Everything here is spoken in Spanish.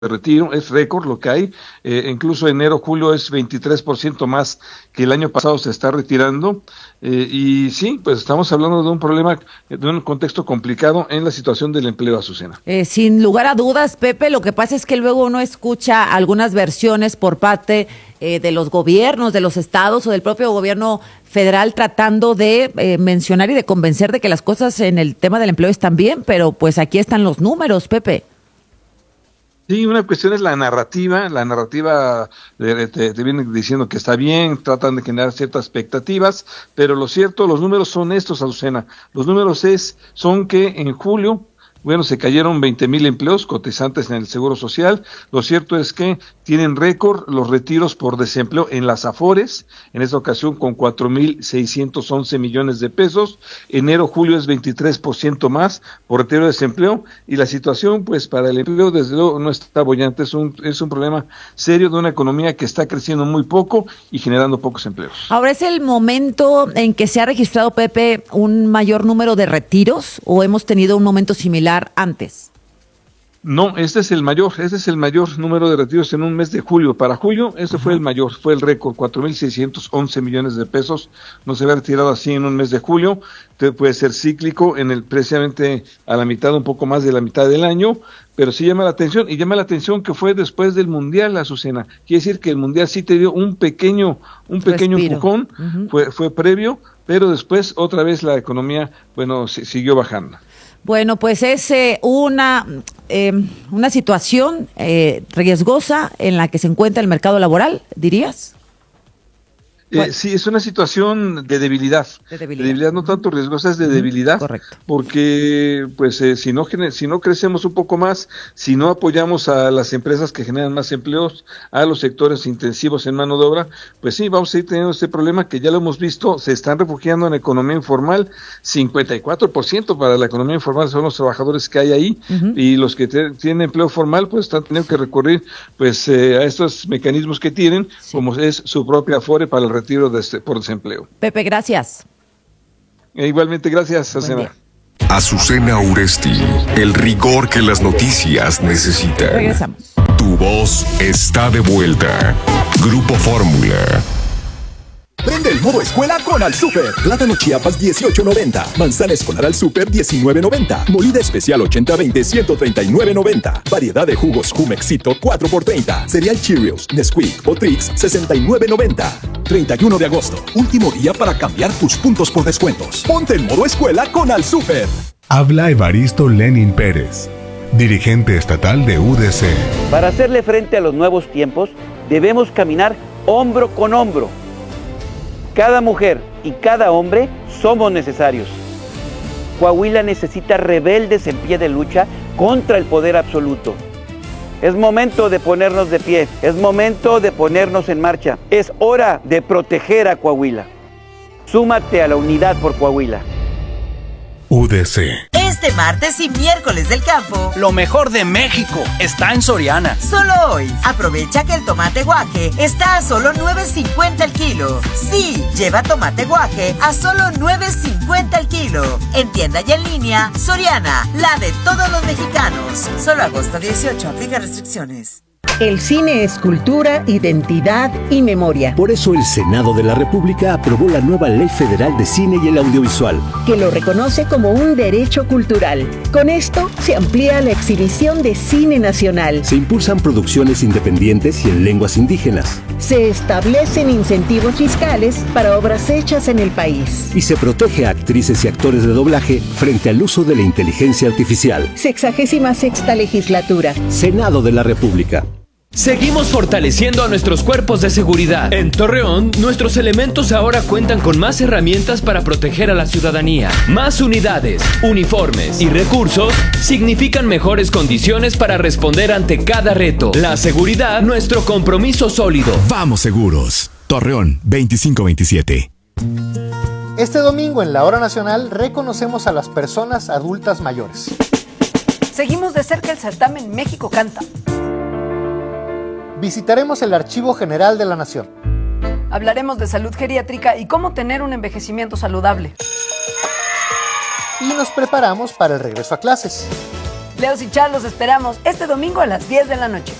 de retiro, es récord lo que hay, incluso enero, julio es 23% más que el año pasado se está retirando, y sí, pues estamos hablando de un problema, de un contexto complicado en la situación del empleo, Azucena. Sin lugar a dudas, Pepe, lo que pasa es que luego uno escucha algunas versiones por parte de los gobiernos, de los estados o del propio gobierno federal tratando de mencionar y de convencer de que las cosas en el tema del empleo están bien, pero pues aquí están los números, Pepe. Sí, una cuestión es la narrativa te viene diciendo que está bien, tratan de generar ciertas expectativas, pero lo cierto, los números son estos, Azucena, los números son que en julio, se cayeron 20,000 empleos cotizantes en el Seguro Social. Lo cierto es que tienen récord los retiros por desempleo en las Afores, en esta ocasión con 4,611 millones de pesos. Enero, julio es 23% más por retiro de desempleo, y la situación, pues, para el empleo, desde luego, no está bollante. Es un problema serio de una economía que está creciendo muy poco y generando pocos empleos. Ahora, ¿es el momento en que se ha registrado, Pepe, un mayor número de retiros, o hemos tenido un momento similar antes? No, este es el mayor número de retiros en un mes de julio. Para julio, ese fue el récord, 4,611 millones de pesos. No se había retirado así en un mes de julio. Puede ser cíclico precisamente a la mitad, un poco más de la mitad del año, pero sí llama la atención que fue después del Mundial, Azucena. Quiere decir que el Mundial sí te dio un pequeño empujón, fue previo, pero después otra vez la economía, siguió bajando. Bueno, pues es una situación riesgosa en la que se encuentra el mercado laboral, ¿dirías? Sí, es una situación de debilidad. De debilidad, no tanto riesgosa, es de debilidad. Correcto. Porque, si no crecemos un poco más, si no apoyamos a las empresas que generan más empleos, a los sectores intensivos en mano de obra, pues sí, vamos a ir teniendo este problema que ya lo hemos visto, se están refugiando en la economía informal. 54% para la economía informal son los trabajadores que hay ahí, y los que tienen empleo formal, pues están teniendo que recurrir, a estos mecanismos que tienen, como es su propia Afore para el retiro por desempleo. Pepe, gracias. Igualmente, gracias, Azucena. Azucena Uresti, el rigor que las noticias necesitan. Regresamos. Tu voz está de vuelta. Grupo Fórmula. Prende el modo escuela con Al Super. Plátano Chiapas 18.90. Manzana escolar Al Super 19.90. Molida especial 80-20 139.90. Variedad de jugos Jumexito 4x30. Cereal Cheerios, Nesquik o Trix 69.90. 31 de agosto. Último día para cambiar tus puntos por descuentos. Ponte en modo escuela con Al Super. Habla Evaristo Lenin Pérez, dirigente estatal de UDC. Para hacerle frente a los nuevos tiempos, debemos caminar hombro con hombro. Cada mujer y cada hombre somos necesarios. Coahuila necesita rebeldes en pie de lucha contra el poder absoluto. Es momento de ponernos de pie, es momento de ponernos en marcha. Es hora de proteger a Coahuila. Súmate a la unidad por Coahuila. UDC. Este martes y miércoles del campo, lo mejor de México está en Soriana. Solo hoy, aprovecha que el tomate guaje está a solo $9.50 el kilo. Sí, lleva tomate guaje a solo $9.50 el kilo. En tienda y en línea, Soriana, la de todos los mexicanos. Solo agosto 18, aplica restricciones. El cine es cultura, identidad y memoria. Por eso el Senado de la República aprobó la nueva Ley Federal de Cine y el Audiovisual, que lo reconoce como un derecho cultural. Con esto se amplía la exhibición de cine nacional. Se impulsan producciones independientes y en lenguas indígenas. Se establecen incentivos fiscales para obras hechas en el país. Y se protege a actrices y actores de doblaje frente al uso de la inteligencia artificial. 66ª legislatura. Senado de la República. Seguimos fortaleciendo a nuestros cuerpos de seguridad. En Torreón, nuestros elementos ahora cuentan con más herramientas para proteger a la ciudadanía. Más unidades, uniformes y recursos significan mejores condiciones para responder ante cada reto. La seguridad, nuestro compromiso sólido. Vamos seguros. Torreón 2527. Este domingo en la Hora Nacional reconocemos a las personas adultas mayores. Seguimos de cerca el certamen México Canta. Visitaremos el Archivo General de la Nación. Hablaremos de salud geriátrica y cómo tener un envejecimiento saludable. Y nos preparamos para el regreso a clases. Leos y Char los esperamos este domingo a las 10 de la noche.